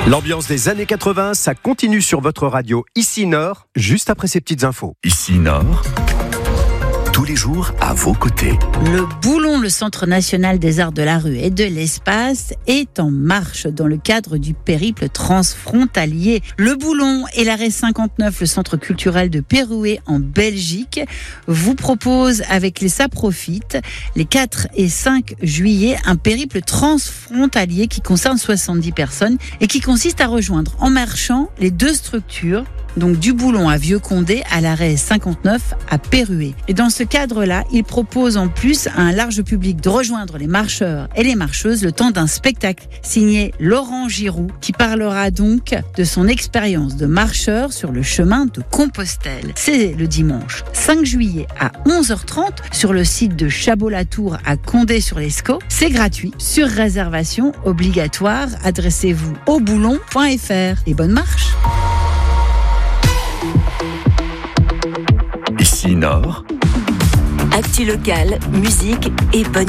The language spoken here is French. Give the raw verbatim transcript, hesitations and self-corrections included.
L'ambiance des années quatre-vingts, ça continue sur votre radio Ici Nord, juste après ces petites infos. Ici Nord, tous les jours à vos côtés. Le Boulon, le Centre national des arts de la rue et de l'espace, est en marche dans le cadre du périple transfrontalier. Le Boulon et l'arrêt cinquante-neuf, le centre culturel de Pérouet en Belgique, vous propose avec les Ça Profite, les quatre et cinq juillet, un périple transfrontalier qui concerne soixante-dix personnes et qui consiste à rejoindre en marchant les deux structures, donc du Boulon à Vieux-Condé à l'arrêt cinquante-neuf à Pérouet. Et dans ce cadre-là, il propose en plus à un large public de rejoindre les marcheurs et les marcheuses le temps d'un spectacle signé Laurent Giroux qui parlera donc de son expérience de marcheur sur le chemin de Compostelle. C'est le dimanche cinq juillet à onze heures trente sur le site de Chabot-la-Tour à Condé-sur-l'Escaut. C'est gratuit, sur réservation obligatoire. Adressez-vous au boulon point f r et bonne marche. Ici Nord, actu locale, musique et bonne